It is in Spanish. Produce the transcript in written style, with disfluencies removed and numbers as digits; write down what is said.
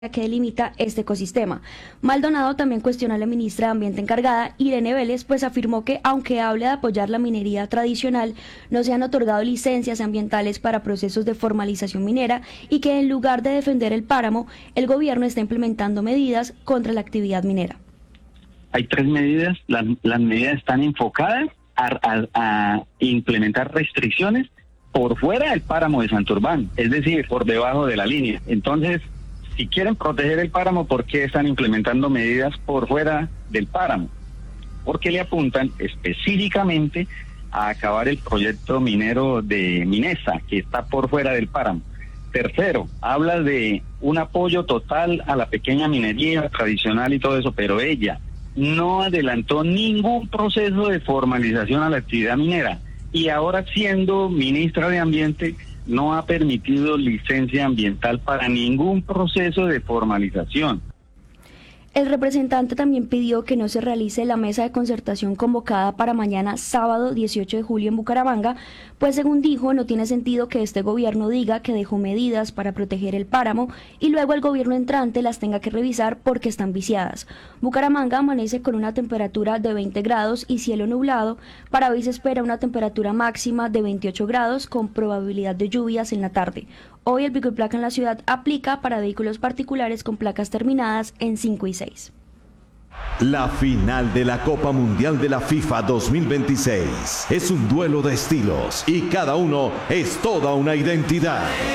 que delimita este ecosistema. Maldonado también cuestionó a la ministra de Ambiente encargada, Irene Vélez, pues afirmó que aunque habla de apoyar la minería tradicional, no se han otorgado licencias ambientales para procesos de formalización minera y que en lugar de defender el páramo, el gobierno está implementando medidas contra la actividad minera. Hay tres medidas, las medidas están enfocadas a implementar restricciones por fuera del páramo de Santurbán, es decir, por debajo de la línea. Entonces, si quieren proteger el páramo, ¿por qué están implementando medidas por fuera del páramo? Porque le apuntan específicamente a acabar el proyecto minero de Minesa, que está por fuera del páramo. Tercero, habla de un apoyo total a la pequeña minería tradicional y todo eso, pero ella no adelantó ningún proceso de formalización a la actividad minera. Y ahora, siendo ministra de Ambiente, no ha permitido licencia ambiental para ningún proceso de formalización. El representante también pidió que no se realice la mesa de concertación convocada para mañana sábado 18 de julio en Bucaramanga, pues según dijo no tiene sentido que este gobierno diga que dejó medidas para proteger el páramo y luego el gobierno entrante las tenga que revisar porque están viciadas. Bucaramanga amanece con una temperatura de 20 grados y cielo nublado. Para hoy se espera una temperatura máxima de 28 grados con probabilidad de lluvias en la tarde. Hoy el pico y placa en la ciudad aplica para vehículos particulares con placas terminadas en 5 y 6. La final de la Copa Mundial de la FIFA 2026 es un duelo de estilos y cada uno es toda una identidad.